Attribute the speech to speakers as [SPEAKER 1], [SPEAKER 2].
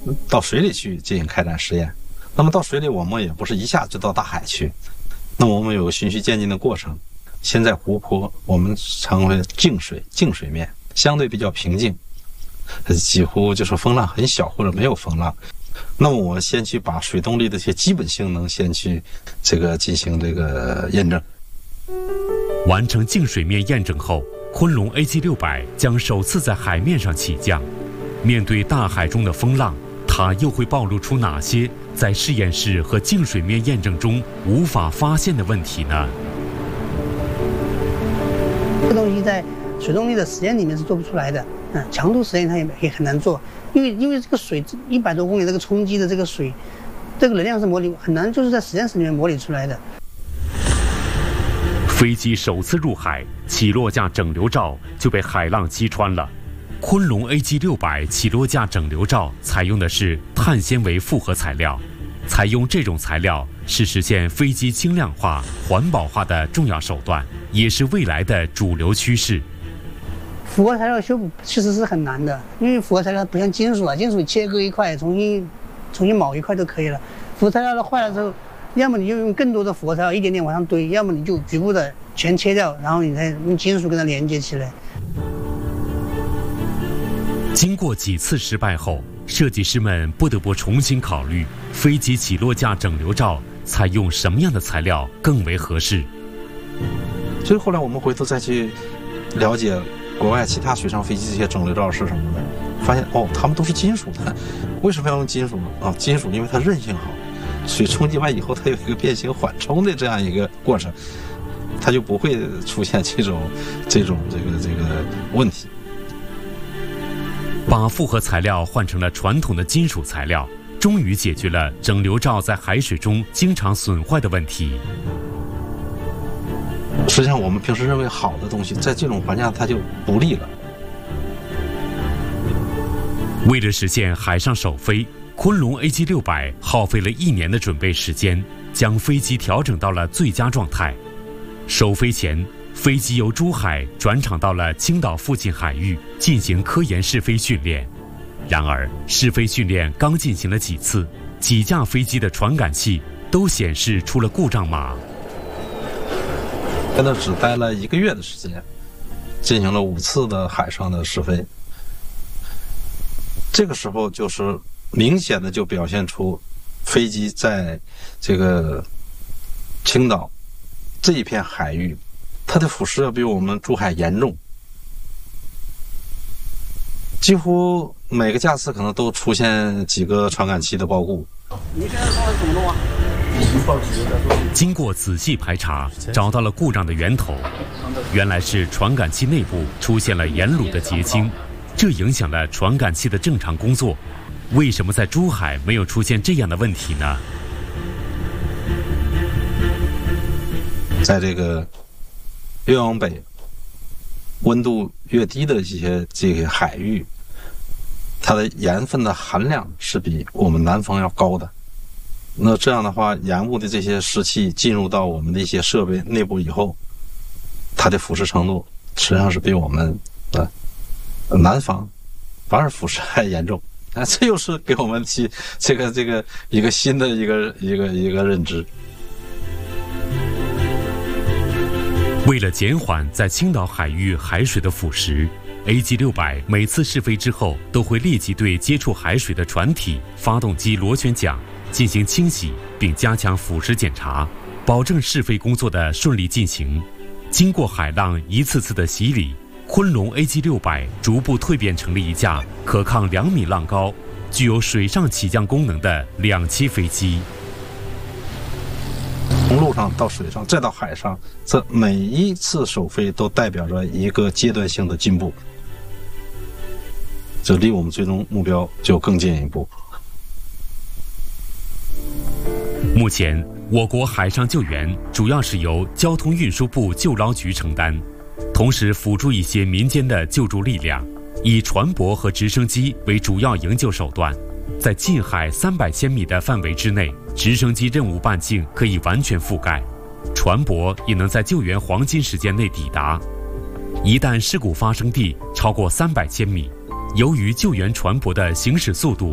[SPEAKER 1] 到水里去进行开展实验。那么到水里我们也不是一下就到大海去，那么我们有个循序渐进的过程。先在湖泊，我们称为静水面，相对比较平静，几乎就是风浪很小或者没有风浪。那么我们先去把水动力的一些基本性能先去进行验证。
[SPEAKER 2] 完成静水面验证后，昆龙 AG600将首次在海面上起降。面对大海中的风浪，它又会暴露出哪些在实验室和静水面验证中无法发现的问题呢？
[SPEAKER 3] 这个东西在水动力的实验里面是做不出来的，强度实验它也很难做，因为这个水100多公里这个冲击的这个水，这个能量是模拟很难，就是在实验室里面模拟出来的。
[SPEAKER 2] 飞机首次入海，起落架整流罩就被海浪击穿了。昆龙 AG600起落架整流罩采用的是碳纤维复合材料，采用这种材料是实现飞机轻量化、环保化的重要手段，也是未来的主流趋势。
[SPEAKER 3] 复合材料修补其实是很难的，因为复合材料不像金属啊，金属切割一块，重新铆一块就可以了。复合材料的坏了之后，要么你就用更多的复合材料一点点往上堆，要么你就局部的全切掉，然后你再用金属跟它连接起来。
[SPEAKER 2] 经过几次失败后，设计师们不得不重新考虑飞机起落架整流罩采用什么样的材料更为合适。
[SPEAKER 1] 所以后来我们回头再去了解国外其他水上飞机这些整流罩是什么的，发现它们都是金属的。为什么要用金属呢？金属因为它韧性好，水冲击完以后它有一个变形缓冲的这样一个过程，它就不会出现这种问题。
[SPEAKER 2] 把复合材料换成了传统的金属材料，终于解决了整流罩在海水中经常损坏的问题。
[SPEAKER 1] 实际上我们平时认为好的东西，在这种环境下它就不利了。
[SPEAKER 2] 为了实现海上首飞，昆龙 AG600耗费了1年的准备时间，将飞机调整到了最佳状态。首飞前，飞机由珠海转场到了青岛附近海域进行科研试飞训练。然而，试飞训练刚进行了几次，几架飞机的传感器都显示出了故障码。
[SPEAKER 1] 在那只待了1个月的时间，进行了5次的海上的试飞。这个时候就是明显的就表现出飞机在这个青岛这一片海域，它的腐蚀要比我们珠海严重，几乎每个架次可能都出现几个传感器的爆故。
[SPEAKER 3] 你现在说怎么弄啊？
[SPEAKER 2] 经过仔细排查，找到了故障的源头，原来是传感器内部出现了盐卤的结晶，这影响了传感器的正常工作。为什么在珠海没有出现这样的问题呢？
[SPEAKER 1] 在这个越往北，温度越低的这个海域，它的盐分的含量是比我们南方要高的。那这样的话，盐雾的这些湿气进入到我们的一些设备内部以后，它的腐蚀程度实际上是比我们南方反而腐蚀还严重。这又是给我们这个一个新的一个认知。
[SPEAKER 2] 为了减缓在青岛海域海水的腐蚀， AG600每次试飞之后都会立即对接触海水的船体、发动机螺旋桨进行清洗，并加强腐蚀检查，保证试飞工作的顺利进行。经过海浪一次次的洗礼，昆龙 AG600逐步蜕变成了一架可抗2米浪高、具有水上起降功能的2栖飞机。
[SPEAKER 1] 从陆上到水上再到海上，这每一次首飞都代表着一个阶段性的进步，这离我们最终目标就更进一步。
[SPEAKER 2] 目前，我国海上救援主要是由交通运输部救捞局承担，同时辅助一些民间的救助力量，以船舶和直升机为主要营救手段。在近海300千米的范围之内，直升机任务半径可以完全覆盖，船舶也能在救援黄金时间内抵达。一旦事故发生地超过300千米，由于救援船舶的行驶速度